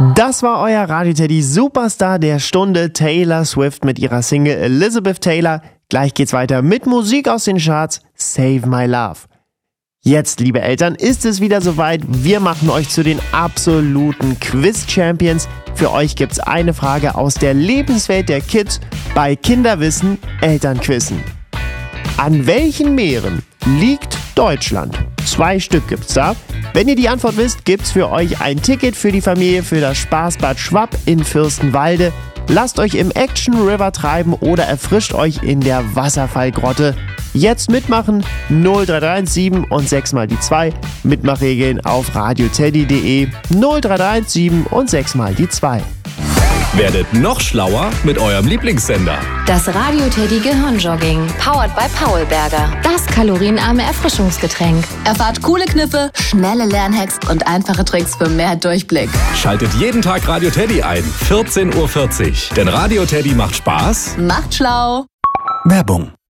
Das war euer Radio-Teddy Superstar der Stunde, Taylor Swift mit ihrer Single Elizabeth Taylor. Gleich geht's weiter mit Musik aus den Charts, Save My Love. Jetzt, liebe Eltern, ist es wieder soweit. Wir machen euch zu den absoluten Quiz-Champions. Für euch gibt's eine Frage aus der Lebenswelt der Kids bei Kinderwissen Elternquizzen. An welchen Meeren liegt Deutschland? 2 Stück gibt's da. Wenn ihr die Antwort wisst, gibt's für euch ein Ticket für die Familie für das Spaßbad Schwapp in Fürstenwalde. Lasst euch im Action River treiben oder erfrischt euch in der Wasserfallgrotte. Jetzt mitmachen 0337 und 6 mal die 2. Mitmachregeln auf radioteddy.de 0337 und 6 mal die 2. Werdet noch schlauer mit eurem Lieblingssender. Das Radio-Teddy Gehirnjogging. Powered by Paulberger. Das kalorienarme Erfrischungsgetränk. Erfahrt coole Kniffe, schnelle Lernhacks und einfache Tricks für mehr Durchblick. Schaltet jeden Tag Radio Teddy ein, 14:40 Uhr. Denn Radio Teddy macht Spaß. Macht schlau. Werbung.